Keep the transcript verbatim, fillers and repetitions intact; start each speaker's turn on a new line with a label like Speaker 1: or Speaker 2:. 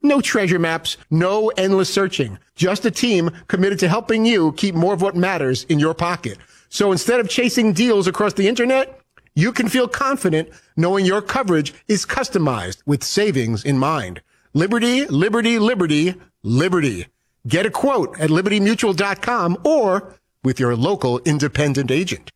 Speaker 1: No treasure maps, no endless searching. Just a team committed to helping you keep more of what matters in your pocket. So instead of chasing deals across the internet, you can feel confident knowing your coverage is customized with savings in mind. Liberty, Liberty, Liberty, Liberty. Get a quote at liberty mutual dot com or with your local independent agent.